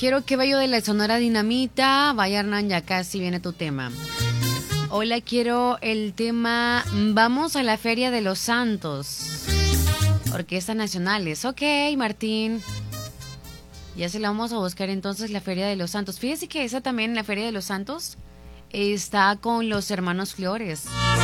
quiero que bello de la Sonora Dinamita. Vaya Hernán, ya casi viene tu tema. Hola, quiero el tema Vamos a la Feria de los Santos. Orquestas Nacionales. Ok, Martín. Ya se la vamos a buscar entonces, la Feria de los Santos. Fíjese que esa también, la Feria de los Santos, está con los hermanos Flores.